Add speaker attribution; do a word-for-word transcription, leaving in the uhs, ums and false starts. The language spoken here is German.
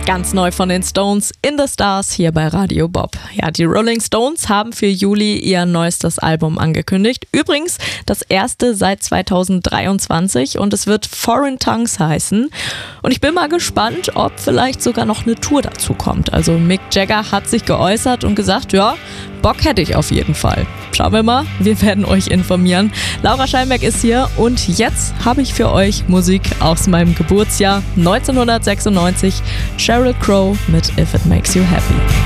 Speaker 1: Ganz neu von den Stones, In the Stars, hier bei Radio Bob. Ja, die Rolling Stones haben für Juli ihr neuestes Album angekündigt. Übrigens das erste seit zweitausenddreiundzwanzig und es wird Foreign Tongues heißen. Und ich bin mal gespannt, ob vielleicht sogar noch eine Tour dazu kommt. Also Mick Jagger hat sich geäußert und gesagt, ja, Bock hätte ich auf jeden Fall. Schauen wir mal, wir werden euch informieren. Laura Scheinberg ist hier und jetzt habe ich für euch Musik aus meinem Geburtsjahr neunzehnhundertsechsundneunzig. Sheryl Crow mit If It Makes You Happy.